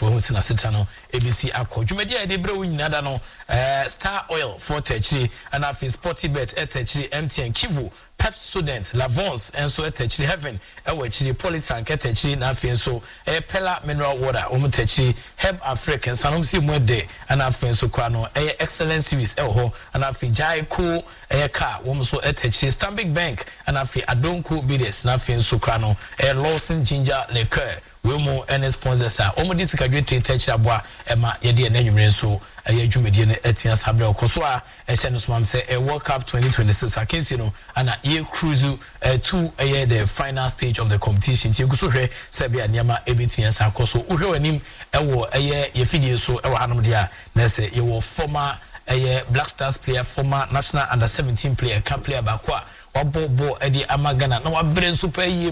we sina sita no ABC akọ dwumadi a de bre wo nyina da no Star Oil for techri and afi Sporty Bet techri MTN Kivu Pepsodent Lavons enso techri Heaven ewe chiri Polytank techri na afi enso Pella Mineral Water techri Herb Africa sanom si mu de and afi enso kwa no excellent series ho and afi Jai Cool car wo so techri Stanbic Bank and afi Adonko Bides na afi enso kwa no Lawson Ginger Liquor we mo any sponsors are omo disikadwetri techri aboa ema ye de enwumre so adwumedie ne atia sabre okoso a ehye no so mam say World Cup 2026 akensi no ana ye cruise to the final stage of the competition ti eguso hwe sebia niama ebetia sa akoso uhwe wanim ewo ye fidie so ewo hanom dia na say ye wo former Black Stars player, former national under 17 player, camp player bakwa wabobo edi amagana na wabre super ye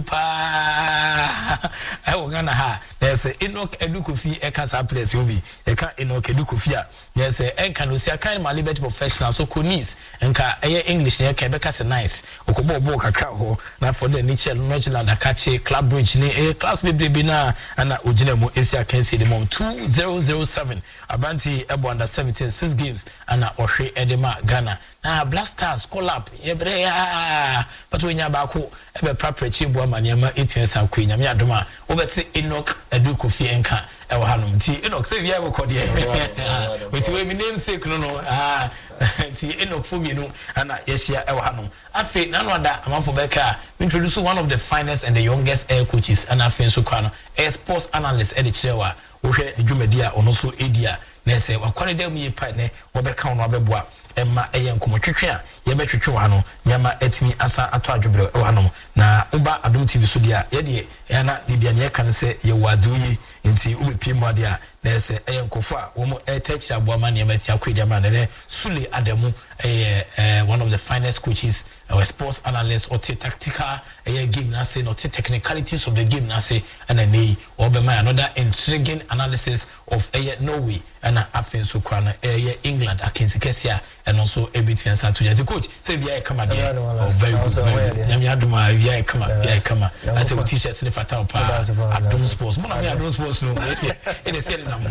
pa ewo gana ha there's Enoch Edukofi ekasa place obi eka Enoch Edukofi a yes enka no sia kan ma liberty professional so konis enka English ne eka beka se nice okobobo kakra ho na for the Nichel Nojland akache club bridge ne class baby na ana ogina mu esia kan si de mom 2007 abanti ebo under 17 6 games ana ohwe edema Ghana na Black Stars collab yebreya but when yabako ebe praprechi bo amaniama etuensa kwenya me adoma obeti Enoch Edukofi enka ewo hanom ti Enoch say via rekodi with we name sake no ti Enoch for me no ana yeshia ewo hanom afi na no ada amafo beka introduce one of the finest and the youngest air coaches and afi so kwa no sports analyst edi chirewa wo hwe dwumadia ono so edia na say wakwane dem ye pa ne wo beka ono abeboa emma eyenkomo twetwe a ye betwetwe wa no nyama etimi asa ato adwobere wa no na uba Adom TV so dia ye de ya na de bia ne kan se ye wazuyi nti ubepie mu ade a na se eyenkofo a wo mo etachira boama ne mati akwedi ma ne Sule Adamu one of the finest coaches our sports analyst or tactical game na say not technicalities of the game na say and nay or be my another intriguing analysis of Norway and afen so kra na England akensi kesia and also ebitian sa to the coach say bia come there very good nyame aduma bia come I say with t-shirt ne fata pa Adom Sports mo na me Adom Sports no e dey say na mo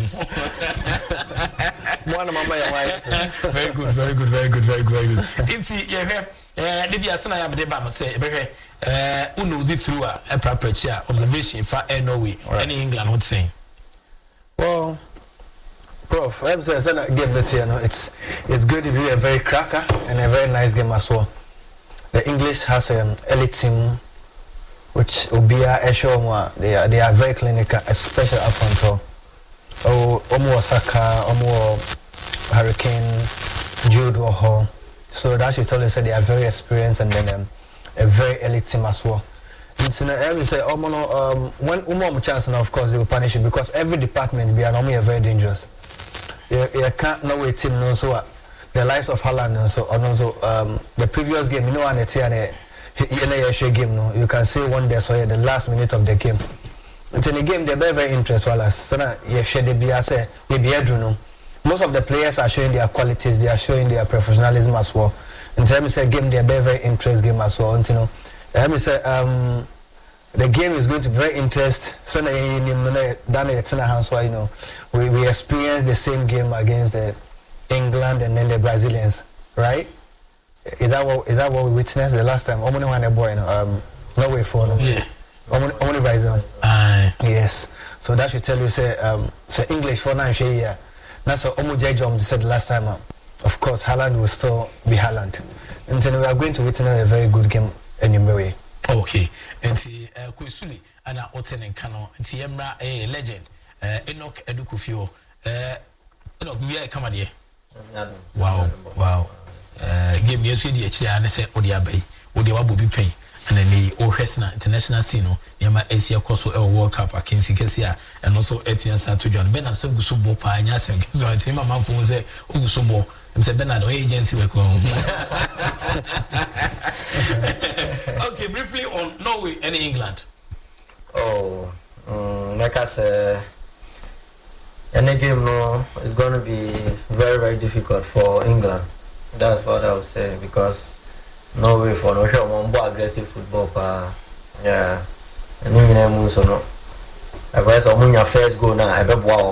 mama ya wife very good inti ye the be asana ya be ba no say be uno zi through a preparation observation for Norway and England what saying. Well, Prof, I'm saying game that you know it's going to be a very cracker and a very nice game as well. The English has an elite team which Obia Eshoma they are very clinical, especially up front. Omo Osaka, Omo Hurricane, Jude Oho. So that should tell us that they are very experienced and then a very elite team as well. And so every say when chance now of course they will punish you because every department be normally very dangerous. You can't know a team no so the likes of Haaland and also the previous game you know and the game no you can see one day so the last minute of the game. And in the game they're very interesting so now you share the say maybe no. Most of the players are showing their qualities, they are showing their professionalism as well. In terms of game, they are very interesting game as well. And, you know, let me say the game is going to be very interesting. So you know, we experienced the same game against the England and then the Brazilians, right? Is that what we witnessed the last time? Only one boy, Norway for no. Yeah. Only Brazil. Yes. So that should tell you say English for 9 years. That's what Omo Jejom said last time. Of course, Haaland will still be Haaland. And then we are going to witness a very good game anyway. Okay. And the Kuisuli and Oten and Kano, and the Emra a legend, Enoch Edukofi. Enoch, we are coming here. Wow. Give me a CD, and I say, Odiabe, Odiabu be pay. And then the Ohesna international scene, Yama Asia Koso World Cup, Akensi Kesia, and also Etienne Satujan. Bernard said Gusubo Panyas and so I think my mom phone say Ugusubo and said Bernard agency work home. Okay, briefly on Norway and England. Like I said, any game no is going to be very, very difficult for England. That's what I would say because Norway for no sure more aggressive football yeah and you know so no I guess on your first goal now I bet wow